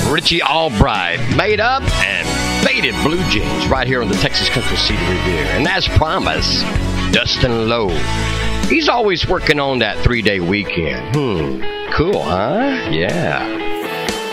Richie Albright, Made Up, and Faded Blue Jeans right here on the Texas Country CD Review. And as promised, Dustin Lowe. He's always working on that 3-day weekend. Cool, huh? Yeah.